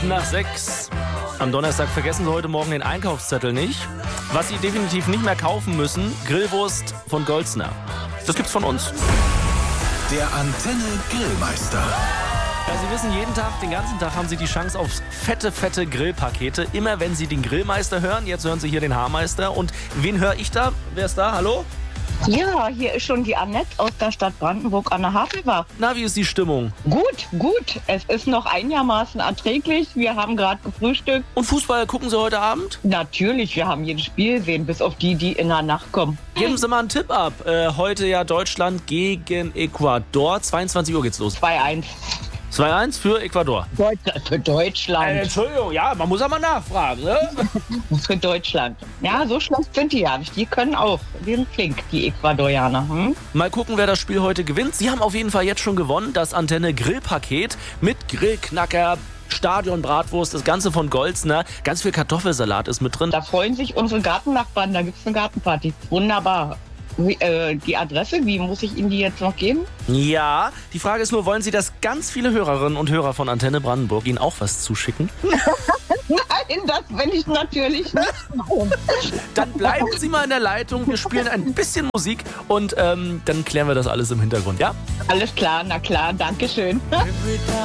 5:08. Am Donnerstag vergessen Sie heute Morgen den Einkaufszettel nicht. Was Sie definitiv nicht mehr kaufen müssen, Grillwurst von Golzner. Das gibt's von uns. Der Antenne Grillmeister. Ja, Sie wissen, jeden Tag, den ganzen Tag haben Sie die Chance auf fette Grillpakete. Immer wenn Sie den Grillmeister hören, jetzt hören Sie hier den Haarmeister. Und wen höre ich da? Wer ist da? Hallo? Ja, hier ist schon die Annette aus der Stadt Brandenburg an der Havelbach. Na, wie ist die Stimmung? Gut. Es ist noch einigermaßen erträglich. Wir haben gerade gefrühstückt. Und Fußball gucken Sie heute Abend? Natürlich, wir haben jedes Spiel gesehen, bis auf die in der Nacht kommen. Geben Sie mal einen Tipp ab. Heute ja Deutschland gegen Ecuador. 22 Uhr geht's los. 2-1. 2-1 für Ecuador. Für Deutschland. Entschuldigung, ja, man muss aber nachfragen, ne? Für Deutschland. Ja, so schlecht sind die ja nicht. Die können auch. Die sind flink, die Ecuadorianer. Mal gucken, wer das Spiel heute gewinnt. Sie haben auf jeden Fall jetzt schon gewonnen. Das Antenne Grillpaket mit Grillknacker, Stadionbratwurst, das Ganze von Golzner. Ganz viel Kartoffelsalat ist mit drin. Da freuen sich unsere Gartennachbarn. Da gibt es eine Gartenparty. Wunderbar. Die Adresse, wie muss ich Ihnen die jetzt noch geben? Ja, die Frage ist nur, wollen Sie, dass ganz viele Hörerinnen und Hörer von Antenne Brandenburg Ihnen auch was zuschicken? Nein, das will ich natürlich nicht machen. Dann bleiben Sie mal in der Leitung. Wir spielen ein bisschen Musik und dann klären wir das alles im Hintergrund, ja? Alles klar, na klar, danke schön.